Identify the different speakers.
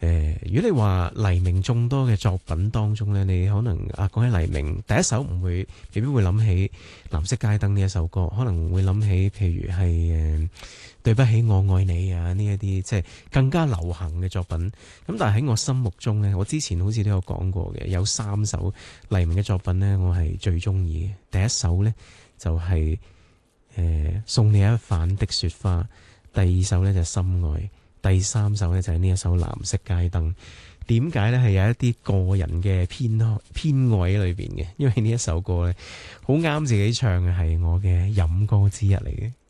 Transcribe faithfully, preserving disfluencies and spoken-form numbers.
Speaker 1: 誒，如果你話黎明眾多嘅作品當中咧，你可能啊講起黎明第一首唔會未必會諗起藍色街燈呢一首歌，可能會諗起譬如係誒對不起我愛你啊呢一啲即係更加流行嘅作品。咁但係喺我心目中咧，我之前好似都有講過嘅，有三首黎明嘅作品咧，我係最中意嘅。第一首咧就係、是、誒、呃、送你一瓣的雪花，第二首咧就係、是、心愛。第三首咧就係呢一首藍色街燈。點解咧係有一啲個人嘅偏偏愛喺裏邊嘅？因為呢一首歌咧好啱自己唱嘅，係我嘅飲歌之一嚟嘅。